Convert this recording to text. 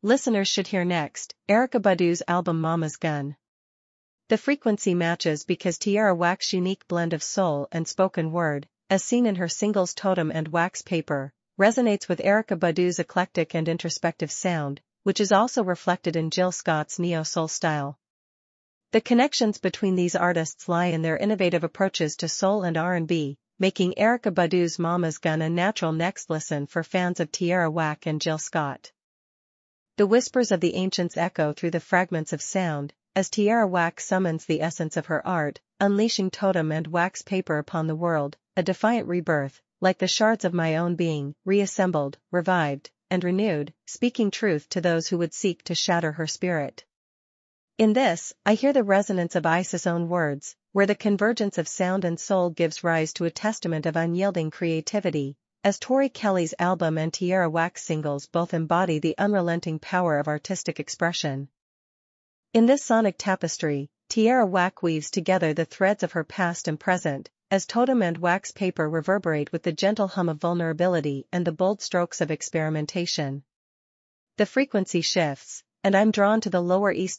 listeners should hear next, Erykah Badu's album Mama's Gun. The frequency matches because Tierra Whack's unique blend of soul and spoken word, as seen in her singles Totem and Wax Paper, resonates with Erykah Badu's eclectic and introspective sound, which is also reflected in Jill Scott's neo-soul style. The connections between these artists lie in their innovative approaches to soul and R&B, making Erykah Badu's Mama's Gun a natural next listen for fans of Tierra Whack and Jill Scott. The whispers of the ancients echo through the fragments of sound, as Tierra Whack summons the essence of her art, unleashing Totem and Wax Paper upon the world, a defiant rebirth, like the shards of my own being, reassembled, revived, and renewed, speaking truth to those who would seek to shatter her spirit. In this, I hear the resonance of Isis' own words, where the convergence of sound and soul gives rise to a testament of unyielding creativity, as Tori Kelly's album and Tierra Whack's singles both embody the unrelenting power of artistic expression. In this sonic tapestry, Tierra Whack weaves together the threads of her past and present, as Totem and Wax Paper reverberate with the gentle hum of vulnerability and the bold strokes of experimentation. The frequency shifts, and I'm drawn to the Lower East